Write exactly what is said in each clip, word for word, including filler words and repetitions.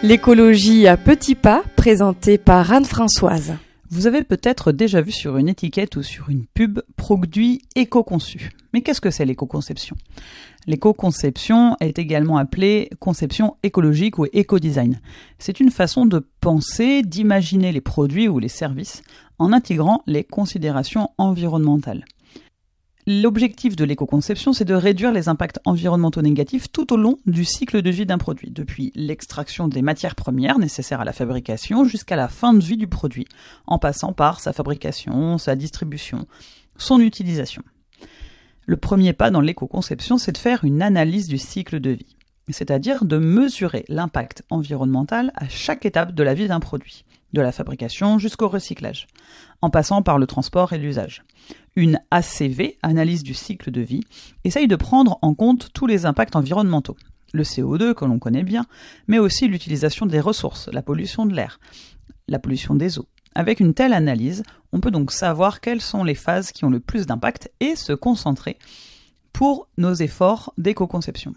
L'écologie à petits pas, présentée par Anne-Françoise. Vous avez peut-être déjà vu sur une étiquette ou sur une pub « Produit éco-conçu ». Mais qu'est-ce que c'est l'éco-conception ? L'éco-conception est également appelée conception écologique ou éco-design. C'est une façon de penser, d'imaginer les produits ou les services en intégrant les considérations environnementales. L'objectif de l'éco-conception, c'est de réduire les impacts environnementaux négatifs tout au long du cycle de vie d'un produit, depuis l'extraction des matières premières nécessaires à la fabrication jusqu'à la fin de vie du produit, en passant par sa fabrication, sa distribution, son utilisation. Le premier pas dans l'éco-conception, c'est de faire une analyse du cycle de vie, c'est-à-dire de mesurer l'impact environnemental à chaque étape de la vie d'un produit, de la fabrication jusqu'au recyclage, en passant par le transport et l'usage. Une A C V, analyse du cycle de vie, essaye de prendre en compte tous les impacts environnementaux, le C O deux que l'on connaît bien, mais aussi l'utilisation des ressources, la pollution de l'air, la pollution des eaux. Avec une telle analyse, on peut donc savoir quelles sont les phases qui ont le plus d'impact et se concentrer pour nos efforts d'éco-conception.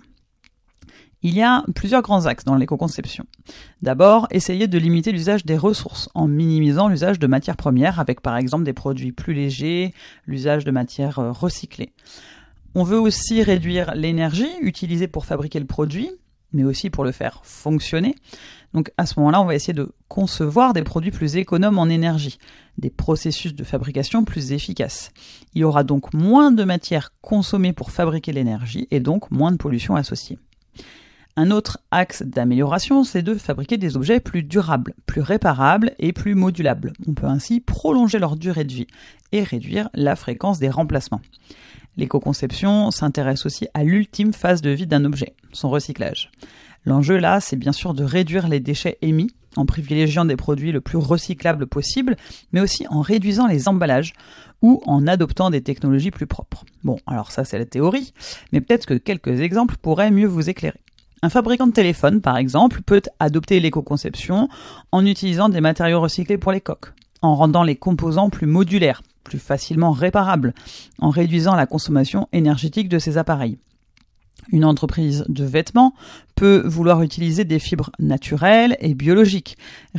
Il y a plusieurs grands axes dans l'éco-conception. D'abord, essayer de limiter l'usage des ressources en minimisant l'usage de matières premières avec par exemple des produits plus légers, l'usage de matières recyclées. On veut aussi réduire l'énergie utilisée pour fabriquer le produit, mais aussi pour le faire fonctionner. Donc à ce moment-là, on va essayer de concevoir des produits plus économes en énergie, des processus de fabrication plus efficaces. Il y aura donc moins de matières consommées pour fabriquer l'énergie et donc moins de pollution associée. Un autre axe d'amélioration, c'est de fabriquer des objets plus durables, plus réparables et plus modulables. On peut ainsi prolonger leur durée de vie et réduire la fréquence des remplacements. L'éco-conception s'intéresse aussi à l'ultime phase de vie d'un objet, son recyclage. L'enjeu là, c'est bien sûr de réduire les déchets émis en privilégiant des produits le plus recyclables possible, mais aussi en réduisant les emballages ou en adoptant des technologies plus propres. Bon, alors ça c'est la théorie, mais peut-être que quelques exemples pourraient mieux vous éclairer. Un fabricant de téléphone, par exemple, peut adopter l'éco-conception en utilisant des matériaux recyclés pour les coques, en rendant les composants plus modulaires, plus facilement réparables, en réduisant la consommation énergétique de ses appareils. Une entreprise de vêtements peut vouloir utiliser des fibres naturelles et biologiques,